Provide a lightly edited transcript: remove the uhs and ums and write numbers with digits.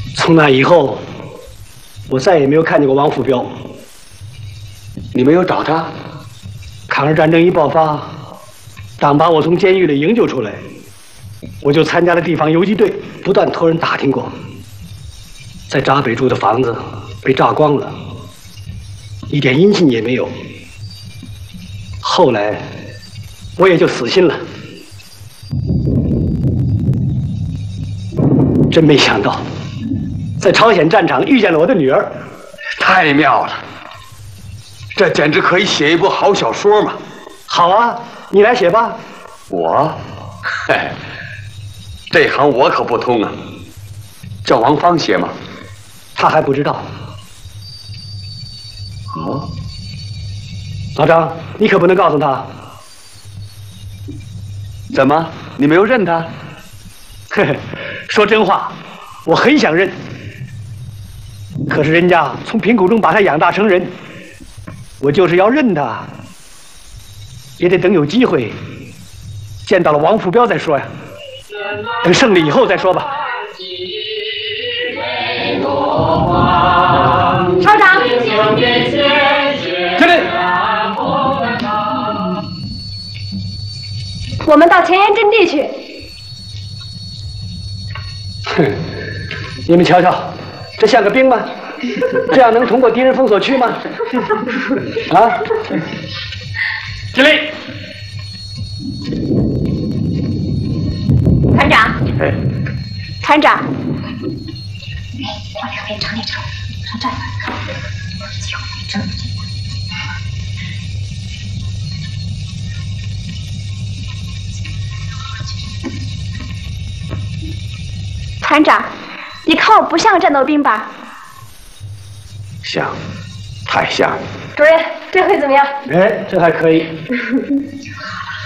从那以后，我再也没有看见过王府彪。 你没有找他？ 抗日战争一爆发，当把我从监狱里营救出来，我就参加了地方游击队，不断托人打听过。在闸北住的房子被炸光了，一点音信也没有。后来，我也就死心了。真没想到，在朝鲜战场遇见了我的女儿。 太妙了！这简直可以写一部好小说嘛！ 好啊，你来写吧。 我，嘿，这行我可不通啊。叫王芳写吗？ 他还不知道。 哦， 老张，你可不能告诉他。 怎么，你没有认他？ 嘿嘿，说真话，我很想认。可是人家从贫苦中把他养大成人，我就是要认他，也得等有机会见到了王府彪再说呀。等胜利以后再说吧。 厂长， 这里， 我们到前沿阵地去。 哼，你们瞧瞧，这像个兵吗？这样能通过敌人封锁区吗？啊！敬礼。 团长， 哎， 团长， 往两边长点长，上这儿看，脚正。 团长，你看我不像战斗兵吧？ 像，太像了。 主任，这回怎么样？ 哎，这还可以。